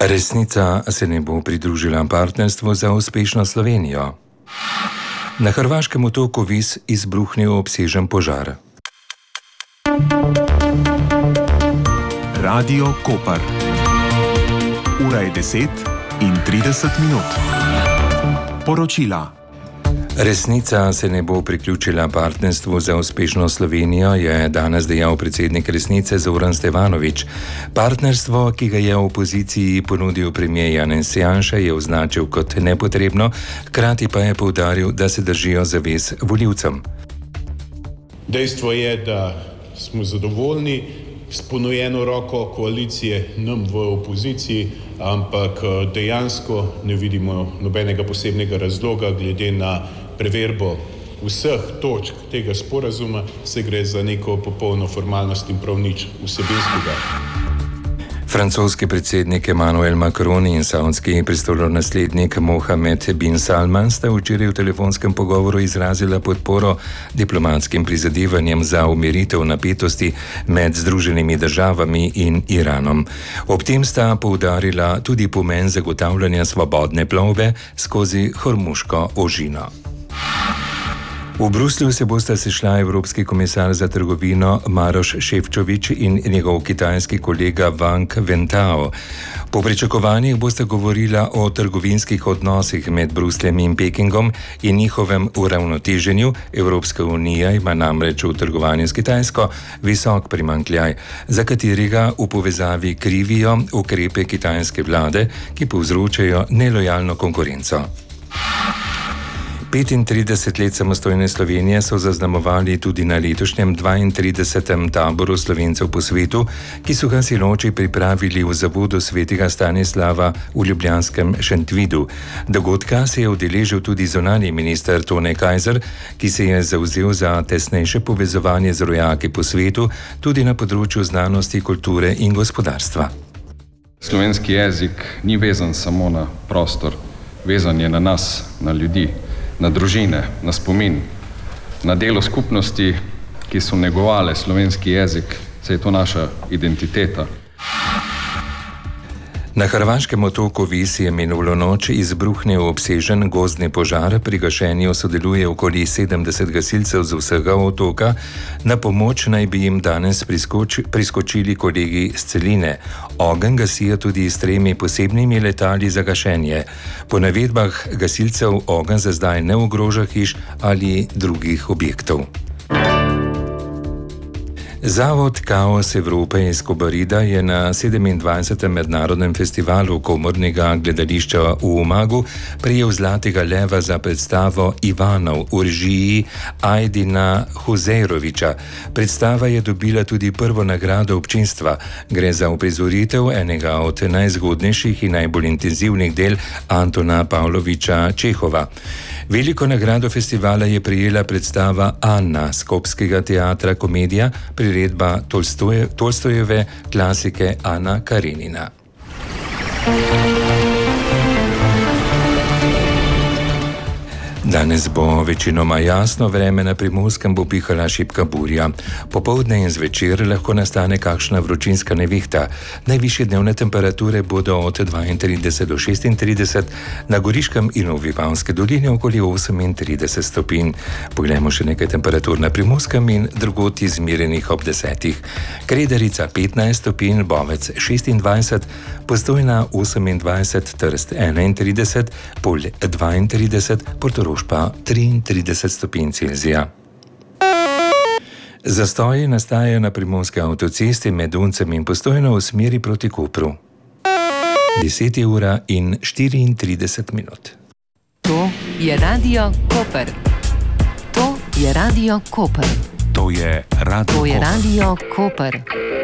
Resnica se ne bo pridružila partnerstvu za uspešno Slovenijo. Na hrvaškem otoku Vis izbruhnil obsežen požar. Radio Koper. Ura je 10:30. Poročila. Resnica se ne bo priključila partnerstvu za uspešno Slovenijo, je danes dejal predsednik Resnice Zoran Stevanović. Partnerstvo, ki ga je v opoziciji ponudil premier Janez Janša, je označil kot nepotrebno, hkrati pa je poudaril, da se držijo zavez volivcem. Dejstvo je, da smo zadovoljni s ponujeno roko koalicije nam v opoziciji, ampak dejansko ne vidimo nobenega posebnega razloga glede na preverbo vseh točk tega sporazuma, se gre za neko popolno formalnost in prav nič vsebinskega. Francoski predsednik Emmanuel Macron in saudski prestolonaslednik Mohamed bin Salman sta včeraj v telefonskem pogovoru izrazila podporo diplomatskim prizadevanjem za umiritev napetosti med Združenimi državami in Iranom. Ob tem sta poudarila tudi pomen zagotavljanja svobodne plovbe skozi Hormuško ožino. V Bruslju se bosta sešla evropski komisar za trgovino Maroš Šefčovič in njegov kitajski kolega Wang Wentao. Po pričakovanjih bosta govorila o trgovinskih odnosih med Brusljem in Pekingom in njihovem uravnoteženju. Evropska unija ima namreč v trgovanju s Kitajsko visok primanjkljaj, za katerega v povezavi krivijo ukrepe kitajske vlade, ki povzročajo nelojalno konkurenco. 35 let samostojne Slovenije so zaznamovali tudi na letošnjem 32. taboru Slovencev po svetu, ki so ga sinoči pripravili v zavodu svetega Stanislava v ljubljanskem Šentvidu. Dogodka se je udeležil tudi zunanji minister Tone Kajzer, ki se je zavzel za tesnejše povezovanje z rojaki po svetu, tudi na področju znanosti, kulture in gospodarstva. Slovenski jezik ni vezan samo na prostor, vezan je na nas, na ljudi, na družine, na spomin, na delo skupnosti, ki so negovale slovenski jezik, saj je to naša identiteta. Na hrvaškem otoku Vis je minulo noč izbruhnil obsežen gozdni požar, pri gašenju sodeluje okoli 70 gasilcev z vsega otoka. Na pomoč naj bi jim danes priskočili kolegi z celine. Ogenj gasijo tudi s 3 posebnimi letali za gašenje. Po navedbah gasilcev ogenj za zdaj ne ogroža hiš ali drugih objektov. Zavod Kaos Evrope iz Kobarida je na 27. mednarodnem festivalu komornega gledališča v Umagu prejel Zlatega leva za predstavo Ivanov v režiji Ajdina Huzejrovića. Predstava je dobila tudi prvo nagrado občinstva. Gre za uprizoritev enega od najzgodnejših in najbolj intenzivnih del Antona Pavloviča Čehova. Veliko nagrado festivala je prejela predstava Anna Skopskega teatra Komedija, priredba Tolstojeve klasike Ana Karenina. Danes bo večinoma jasno, vreme na Primorskem bo pihala šibka burja. Popoldne in zvečer lahko nastane kakšna vročinska nevihta. Najvišje dnevne temperature bodo od 32 do 36, na Goriškem in v Vipavski dolini okoli 38 stopinj. Poglejmo še nekaj temperatur na Primorskem in drugod izmerjenih ob 10. Kredarica 15 stopinj, Bovec 26, Postojna 28, Trst 31, Pulj 32, Portorož pa 33 stopinj Celzija. Zastoji nastajajo na Primorski avtocesti med Uncem in Postojno v smeri proti Kopru. 10:34. To je Radio Koper. To je Radio Koper. To je Radio Koper.